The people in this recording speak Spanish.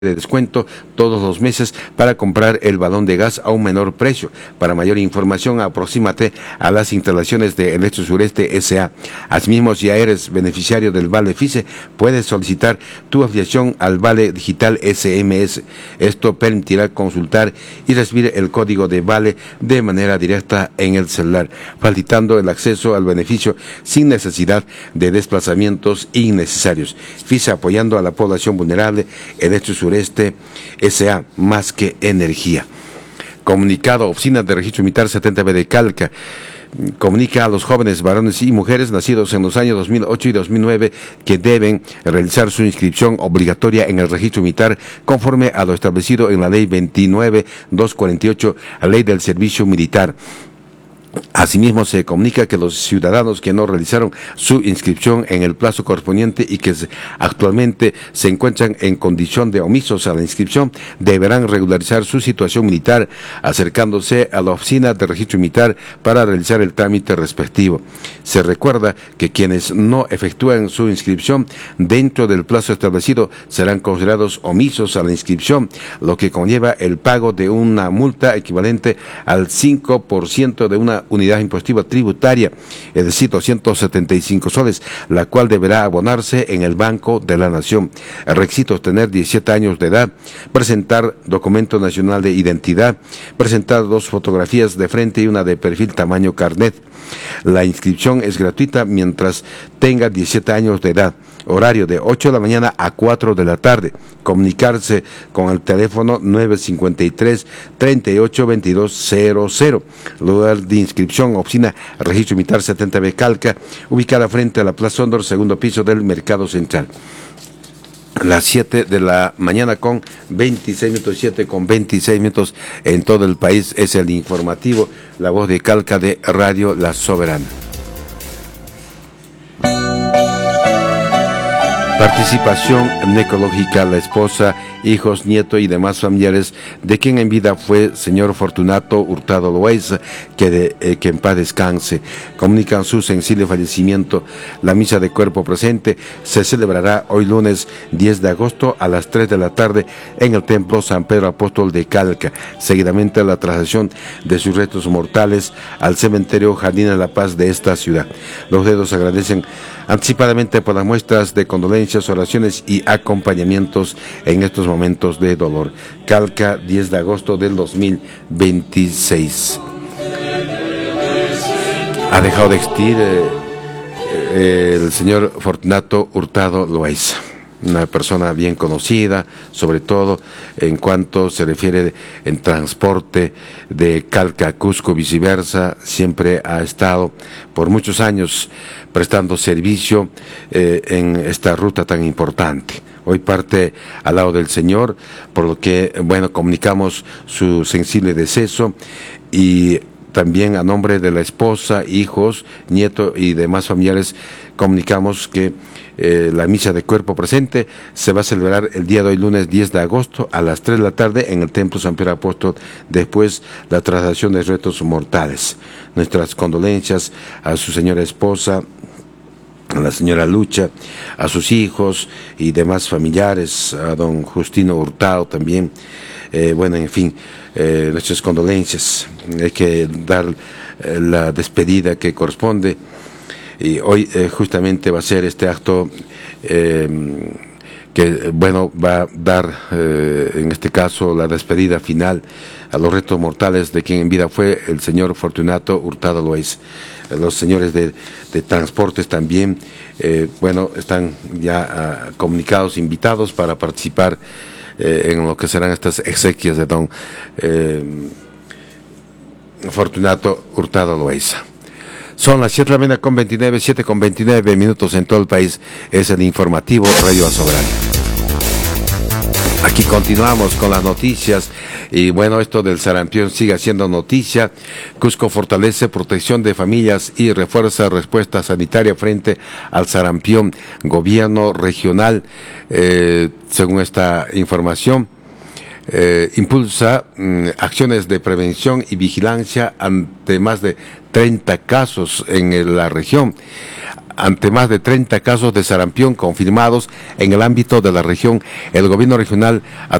de descuento todos los meses para comprar el balón de gas a un menor precio. Para mayor información, aproxímate a las instalaciones de Electro Sureste S.A. Asimismo, si ya eres beneficiario del Vale FICE, puedes solicitar tu afiliación al Vale Digital SMS. Esto permitirá consultar y recibir el código de Vale de manera directa en el celular, facilitando el acceso al beneficio sin necesidad de desplazamientos innecesarios. FICE apoyando a la población vulnerable. Electro Sureste S.A. más que energía. Comunicado, Oficina de Registro Militar 70B de Calca comunica a los jóvenes varones y mujeres nacidos en los años 2008 y 2009 que deben realizar su inscripción obligatoria en el registro militar conforme a lo establecido en la Ley 29.248, la Ley del Servicio Militar. Asimismo, se comunica que los ciudadanos que no realizaron su inscripción en el plazo correspondiente y que actualmente se encuentran en condición de omisos a la inscripción deberán regularizar su situación militar acercándose a la oficina de registro militar para realizar el trámite respectivo. Se recuerda que quienes no efectúan su inscripción dentro del plazo establecido serán considerados omisos a la inscripción, lo que conlleva el pago de una multa equivalente al 5% de una unidad impositiva tributaria, es decir, 275 soles, la cual deberá abonarse en el Banco de la Nación. El requisito es tener 17 años de edad, presentar documento nacional de identidad, presentar 2 fotografías de frente y una de perfil tamaño carnet. La inscripción es gratuita mientras tenga 17 años de edad. Horario de 8 de la mañana a 4 de la tarde. Comunicarse con el teléfono 953-382200. Lugar de inscripción, Oficina Registro Militar 70B Calca, ubicada frente a la Plaza Ondor, segundo piso del Mercado Central. Las 7 de la mañana con 26 minutos, 7 con 26 minutos en todo el país. Es el informativo, la voz de Calca de Radio La Soberana. Participación ecológica, la esposa, hijos, nietos y demás familiares de quien en vida fue señor Fortunato Hurtado Loaiza, que en paz descanse. Comunican su sensible fallecimiento. La misa de cuerpo presente se celebrará hoy lunes 10 de agosto a las 3 de la tarde en el Templo San Pedro Apóstol de Calca. Seguidamente la traslación de sus restos mortales al cementerio Jardín de la Paz de esta ciudad. Los dedos agradecen anticipadamente por las muestras de condolencias, oraciones y acompañamientos en estos momentos de dolor. Calca, 10 de agosto del 2026. Ha dejado de existir el señor Fortunato Hurtado Loaiza, una persona bien conocida, sobre todo en cuanto se refiere en transporte de Calca a Cusco, viceversa. Siempre ha estado por muchos años prestando servicio en esta ruta tan importante. Hoy parte al lado del Señor, por lo que, comunicamos su sensible deceso y también a nombre de la esposa, hijos, nietos y demás familiares comunicamos que la misa de cuerpo presente se va a celebrar el día de hoy, lunes 10 de agosto, a las 3 de la tarde en el Templo San Pedro Apóstol, después la traslación de restos mortales. Nuestras condolencias a su señora esposa, a la señora Lucha, a sus hijos y demás familiares, a don Justino Hurtado también. En fin, nuestras condolencias. Hay que dar la despedida que corresponde. Y hoy justamente va a ser este acto que va a dar, en este caso, la despedida final a los restos mortales de quien en vida fue el señor Fortunato Hurtado Loaiza. Los señores de transportes también, están ya comunicados, invitados para participar en lo que serán estas exequias de don Fortunato Hurtado Loaiza. Son las 7 de la mañana con 29, 7 con 29 minutos en todo el país. Es el informativo Radio La Soberana. Aquí continuamos con las noticias y esto del sarampión sigue siendo noticia. Cusco fortalece protección de familias y refuerza respuesta sanitaria frente al sarampión. Gobierno regional, según esta información, impulsa acciones de prevención y vigilancia ante más de 30 casos en la región. ante más de 30 casos de sarampión confirmados en el ámbito de la región. El gobierno regional